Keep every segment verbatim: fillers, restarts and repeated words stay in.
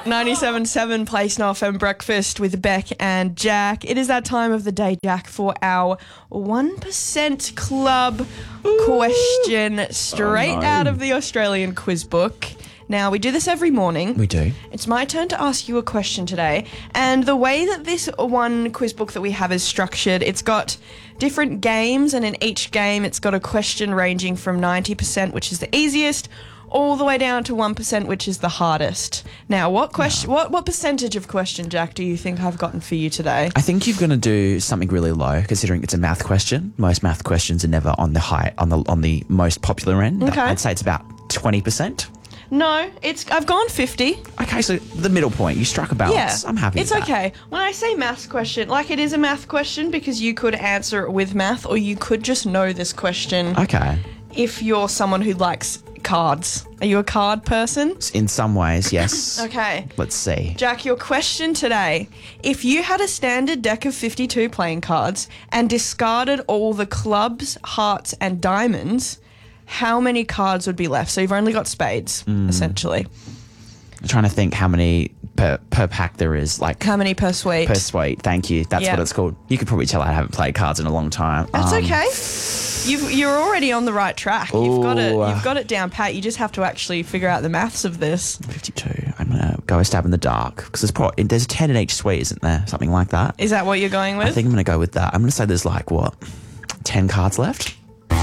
ninety-seven point seven Place North and Breakfast with Beck and Jack. It is that time of the day, Jack, for our one percent Club Ooh. question straight oh, no. out of the Australian quiz book. Now, we do this every morning. We do. It's my turn to ask you a question today. And the way that this one quiz book that we have is structured, it's got different games, and in each game it's got a question ranging from ninety percent, which is the easiest, all the way down to one percent, which is the hardest. Now, what question? No. What what percentage of question, Jack, do you think I've gotten for you today? I think you're going to do something really low, considering it's a math question. Most math questions are never on the high on the on the most popular end. Okay. I'd say it's about twenty percent. No, it's I've gone fifty. Okay, so the middle point. You struck a balance. Yeah, I'm happy it's with that. okay. When I say maths question, like it is a math question because you could answer it with math, or you could just know this question. Okay. If you're someone who likes cards. Are you a card person? In some ways, yes. Okay. Let's see. Jack, your question today. If you had a standard deck of fifty-two playing cards and discarded all the clubs, hearts, and diamonds, how many cards would be left? So you've only got spades, mm. essentially. I'm trying to think how many per, per pack there is. Like How many per suite? Per suite, thank you. That's yeah. what it's called. You could probably tell I haven't played cards in a long time. That's um, okay. You've, you're already on the right track. You've got it. You've got it down pat. You just have to actually figure out the maths of this. fifty-two. I'm gonna go a stab in the dark because there's probably there's ten in each suite, isn't there? Something like that. Is that what you're going with? I think I'm gonna go with that. I'm gonna say there's like what, ten cards left.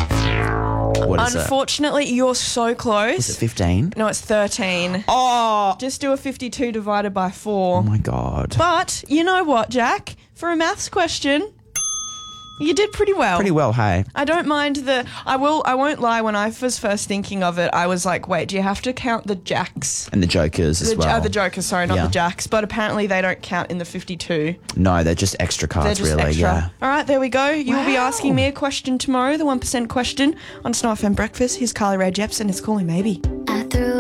What is Unfortunately, it? you're so close. Is it fifteen? No, it's thirteen. Oh! Just do a fifty-two divided by four. Oh my God. But you know what, Jack? For a maths question, you did pretty well. Pretty well, hey. I don't mind the... I will. I won't lie. When I was first thinking of it, I was like, wait, do you have to count the jacks? And the jokers as the, well. Uh, the jokers, sorry, not yeah. the jacks. But apparently they don't count in the fifty-two. No, they're just extra cards, they're just really, extra. yeah. All right, there we go. You wow. will be asking me a question tomorrow, the one percent question, on Snow F M Breakfast. Here's Carly Rae Jepsen. It's Calling Maybe. I threw